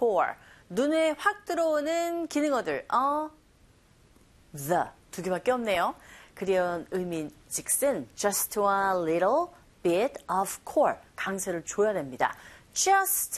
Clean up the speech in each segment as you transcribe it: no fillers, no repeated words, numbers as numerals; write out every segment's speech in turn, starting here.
core. 눈에 확 들어오는 기능어들. the 두 개밖에 없네요. 그런 의미즉슨 just a little bit of core. 강세를 줘야 됩니다. just.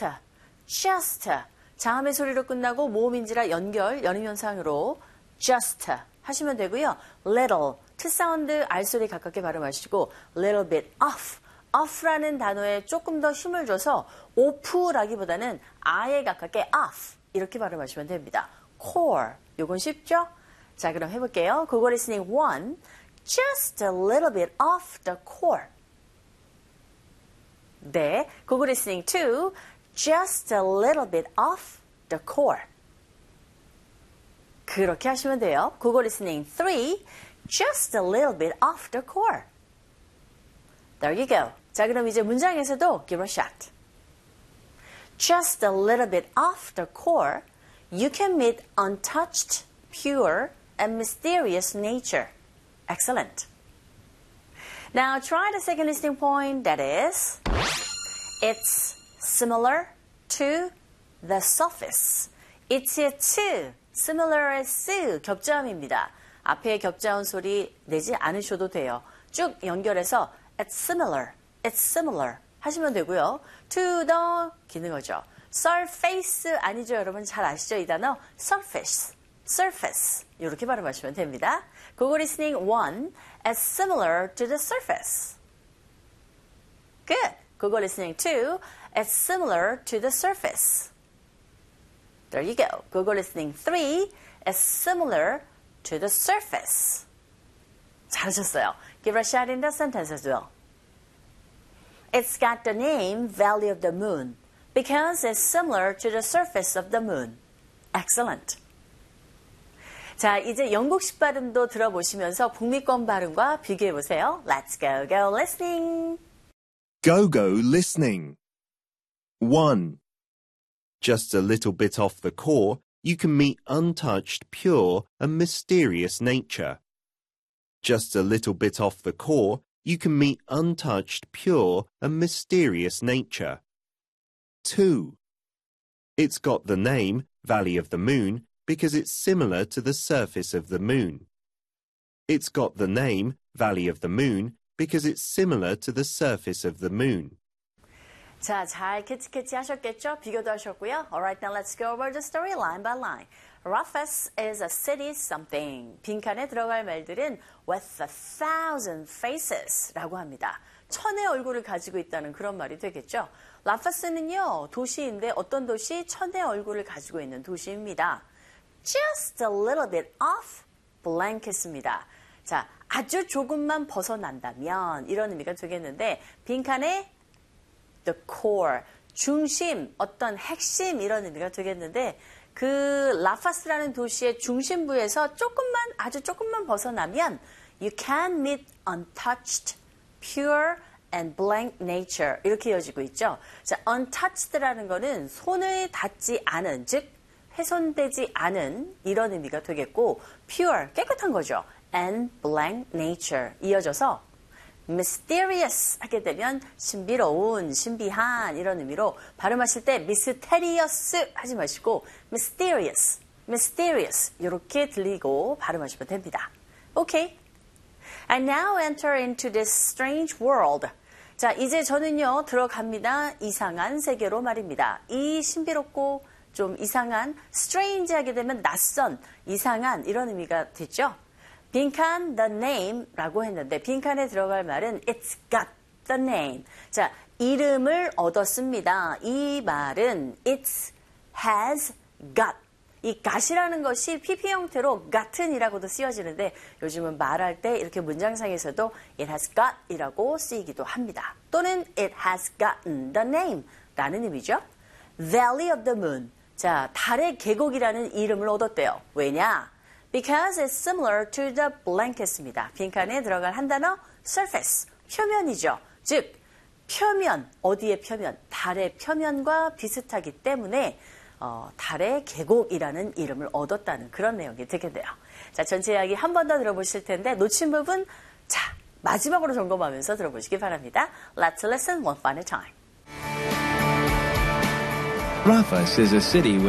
자음의 소리로 끝나고 모음인지라 연음현상으로 just 하시면 되고요. little, t사운드 R소리 가깝게 발음하시고 little bit off라는 단어에 조금 더 힘을 줘서 off라기보다는 I에 가깝게 off 이렇게 발음하시면 됩니다. core, 요건 쉽죠? 자, 그럼 해볼게요. 국어 리스닝 1, just a little bit off the core. 네, 국어 리스닝 2, just a little bit off the core. 그렇게 하시면 돼요. 국어 리스닝 3, just a little bit off the core. There you go. 자, 그럼 이제 문장에서도 give a shot. Just a little bit off the core, you can meet untouched, pure, and mysterious nature. Excellent. Now try the second listening point, that is, it's similar to the surface. It's to, similar as, 격자음입니다. 앞에 격자음 소리 내지 않으셔도 돼요. 쭉 연결해서 it's similar 하시면 되고요. to the 기능어죠. surface 아니죠, 여러분 잘 아시죠? 이 단어 surface 이렇게 발음하시면 됩니다. 국어 리스닝 1, as similar to the surface. Good. 국어 리스닝 2, as similar to the surface. There you go. 국어 리스닝 3, as similar to the surface. 잘하셨어요. Give a shot in the sentence as well. It's got the name Valley of the Moon because it's similar to the surface of the moon. Excellent. 자, 이제 영국식 발음도 들어보시면서 북미권 발음과 비교해보세요. Let's go listening. Go listening. 1. Just a little bit off the core, you can meet untouched, pure, and mysterious nature. Just a little bit off the core, you can meet untouched, pure, and mysterious nature. 2. It's got the name Valley of the Moon because it's similar to the surface of the moon. It's got the name Valley of the Moon because it's similar to the surface of the moon. 자, 잘 캐치 하셨겠죠? 비교도 하셨고요. Alright, now let's go over the story line by line. Rufus is a city something. 빈칸에 들어갈 말들은 with 1,000 faces 라고 합니다. 1000의 얼굴을 가지고 있다는 그런 말이 되겠죠. 라파스는요, 도시인데 어떤 도시? 1000의 얼굴을 가지고 있는 도시입니다. Just a little bit off blank했습니다. 자, 아주 조금만 벗어난다면 이런 의미가 되겠는데 빈칸에 the core, 중심, 어떤 핵심 이런 의미가 되겠는데 그 라파스라는 도시의 중심부에서 아주 조금만 벗어나면 you can meet untouched, pure and blank nature 이렇게 이어지고 있죠. 자, untouched라는 거는 손을 닿지 않은, 즉 훼손되지 않은 이런 의미가 되겠고 pure, 깨끗한 거죠. and blank nature 이어져서 mysterious 하게 되면 신비로운, 신비한 이런 의미로 발음하실 때 mysterious 하지 마시고 mysterious 이렇게 들리고 발음하시면 됩니다. 오케이. I now enter into this strange world. 자, 이제 저는요 들어갑니다. 이상한 세계로 말입니다. 이 신비롭고 좀 이상한 strange 하게 되면 낯선, 이상한 이런 의미가 됐죠. 빈칸 the name라고 했는데 빈칸에 들어갈 말은 it's got the name. 자, 이름을 얻었습니다. 이 말은 it has got. 이 got이라는 것이 PP 형태로 got은이라고도 쓰여지는데 요즘은 말할 때 이렇게 문장상에서도 it has got이라고 쓰이기도 합니다. 또는 it has gotten the name라는 의미죠. Valley of the Moon. 자, 달의 계곡이라는 이름을 얻었대요. 왜냐? Because it's similar to the blanket입니다. 빈칸에 들어갈 한 단어 surface, 표면이죠. 즉, 표면, 어디의 표면? 달의 표면과 비슷하기 때문에 달의 계곡이라는 이름을 얻었다는 그런 내용이 되겠네요. 자, 전체 이야기 한 번 더 들어보실 텐데 놓친 부분 자, 마지막으로 점검하면서 들어보시기 바랍니다. Let's listen one final time. Rufus is a city with